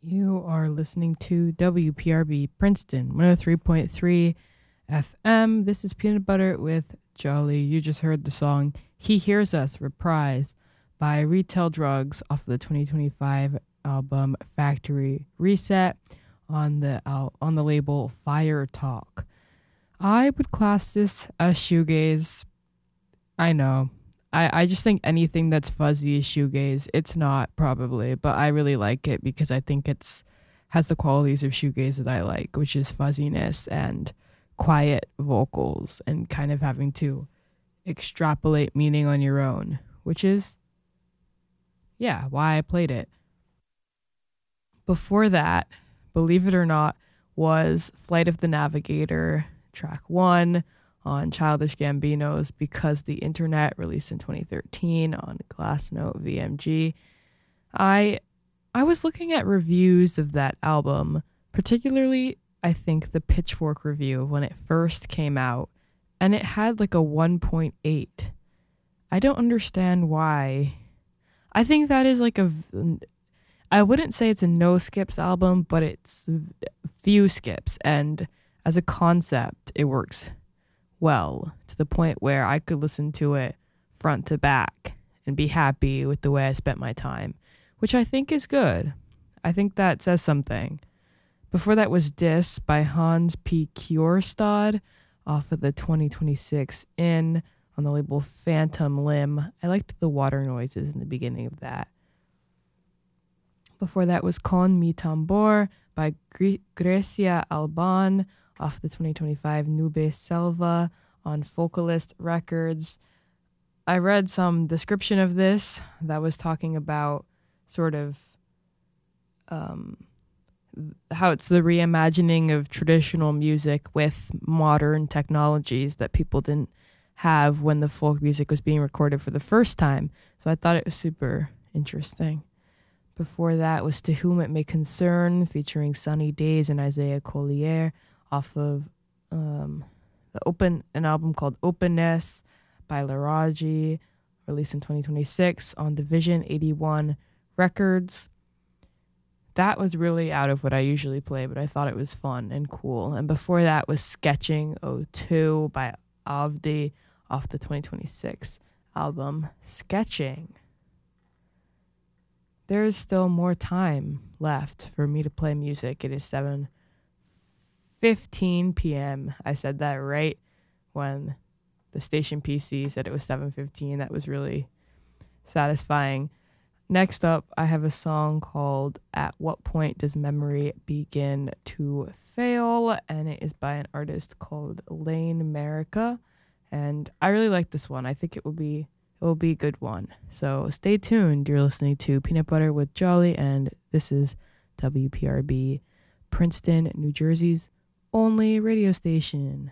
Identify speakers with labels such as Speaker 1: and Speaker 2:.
Speaker 1: You are listening to WPRB Princeton 103.3 FM. This is Peanut Butter with Jolly. You just heard the song He Hears Us reprise by Retail Drugs off of the 2025 album Factory Reset on the label Fire Talk. I would class this as shoegaze. I know. I just think anything that's fuzzy is shoegaze. It's not, probably, but I really like it because I think it's has the qualities of shoegaze that I like, which is fuzziness and quiet vocals and kind of having to extrapolate meaning on your own, which is, yeah, why I played it. Before that, believe it or not, was Flight of the Navigator, track 1, on Childish Gambino's Because the Internet, released in 2013 on Glassnote VMG. I was looking at reviews of that album, particularly I think the Pitchfork review when it first came out, and it had like a 1.8. I don't understand why. I think that is like I wouldn't say it's a no skips album, but it's few skips, and as a concept it works well, to the point where I could listen to it front to back and be happy with the way I spent my time, which I think is good. I think that says something. Before that was Dis by Hans P. Kjørstad off of the 2026 In on the label Phantom Limb. I liked the water noises in the beginning of that. Before that was Con Mi Tambor by Grecia Alban off the 2025 Nube Selva on Focalist Records. I read some description of this that was talking about sort of how it's the reimagining of traditional music with modern technologies that people didn't have when the folk music was being recorded for the first time. So I thought it was super interesting. Before that was To Whom It May Concern, featuring Sunny Days and Isaiah Collier, off of an album called Openness by Laraji, released in 2026 on Division 81 Records. That was really out of what I usually play, but I thought it was fun and cool. And before that was Sketching 02 by Avdi off the 2026 album Sketching. There is still more time left for me to play music. It is 7:15 p.m. I said that right when the station PC said it was 7:15. That was really satisfying. Next up, I have a song called At What Point Does Memory Begin to Fail? And it is by an artist called Lane America. And I really like this one. I think it will be a good one. So stay tuned. You're listening to Peanut Butter with Jolly, and this is WPRB Princeton, New Jersey's only radio station.